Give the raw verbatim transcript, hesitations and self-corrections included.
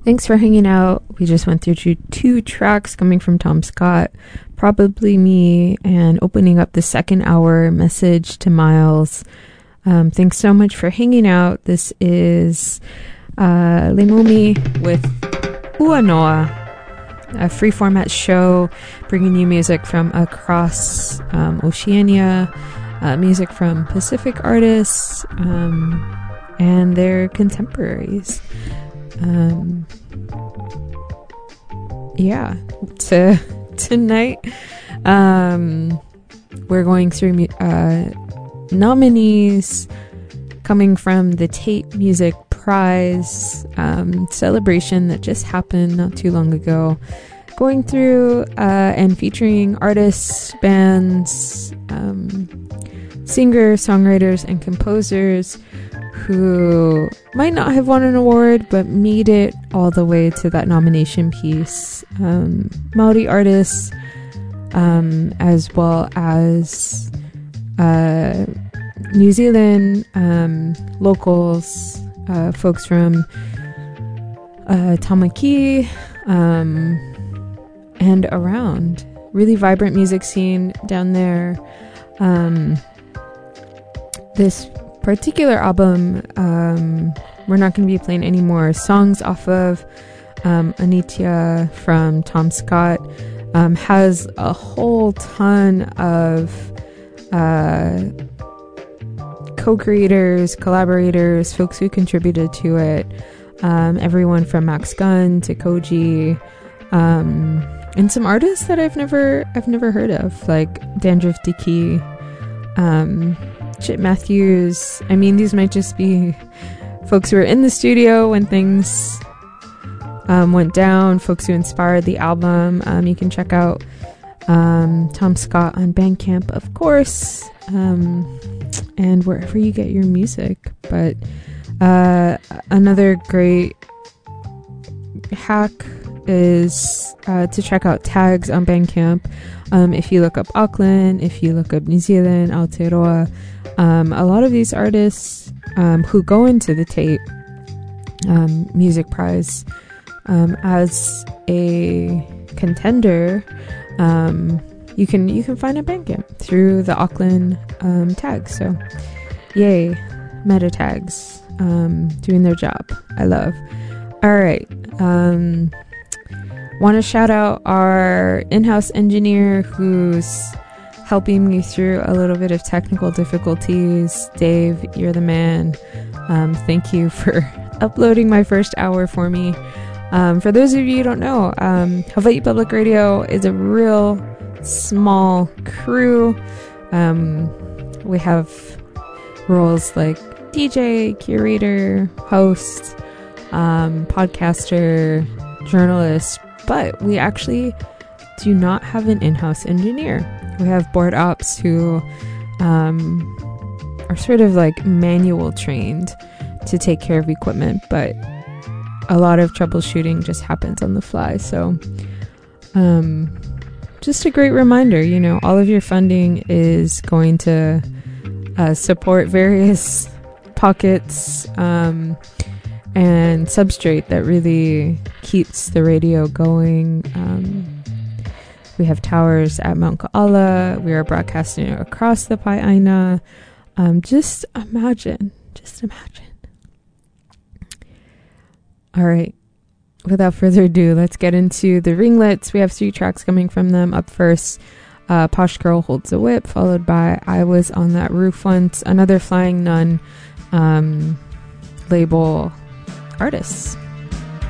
Thanks for hanging out. We just went through two, two tracks coming from Tom Scott, Probably Me, and opening up the second hour, Message to Miles. Um, thanks so much for hanging out. This is uh, Leimomi with Ua Noa, a free format show bringing you music from across um, Oceania, uh, music from Pacific artists, um, and their contemporaries. Um, yeah, to, tonight, um, we're going through, uh, nominees coming from the Tate Music Prize, um, celebration that just happened not too long ago, going through, uh, and featuring artists, bands, um, singers, songwriters, and composers who might not have won an award but made it all the way to that nomination piece. Um, Maori artists, um, as well as uh, New Zealand um, locals, uh, folks from uh, Tamaki um, and around. Really vibrant music scene down there. Um, this particular album, um, we're not going to be playing any more songs off of. um, Anitia from Tom Scott um, has a whole ton of uh, co-creators, collaborators, folks who contributed to it, um, everyone from Max Gunn to Koji, um, and some artists that I've never I've never heard of, like Dandruff Dickey, um Chip Matthews. I mean, these might just be folks who were in the studio when things um, went down, folks who inspired the album. Um, you can check out um, Tom Scott on Bandcamp, of course, um, and wherever you get your music. But uh, another great hack is uh, to check out tags on Bandcamp. Um, if you look up Auckland, if you look up New Zealand, Aotearoa, um, a lot of these artists um, who go into the Tate um, Music Prize um, as a contender, um, you can you can find a Bandcamp through the Auckland um, tag. So, yay, meta tags um, doing their job. I love. All right. Um, Want to shout out our in-house engineer who's helping me through a little bit of technical difficulties. Dave, you're the man. Um, thank you for uploading my first hour for me. Um, for those of you who don't know, um, Hawaii Public Radio is a real small crew. Um, we have roles like D J, curator, host, um, podcaster, journalist, but we actually do not have an in-house engineer. We have board ops who um, are sort of like manual trained to take care of equipment, but a lot of troubleshooting just happens on the fly. So um, just a great reminder, you know, all of your funding is going to uh, support various pockets um, and substrate that really keeps the radio going. Um, we have towers at Mount Ka'ala. We are broadcasting across the Pai'aina. Um, just imagine, just imagine. All right. Without further ado, let's get into the Ringlets. We have three tracks coming from them. Up first, uh, Posh Girl Holds a Whip, followed by I Was on That Roof Once, another Flying Nun um, label artists.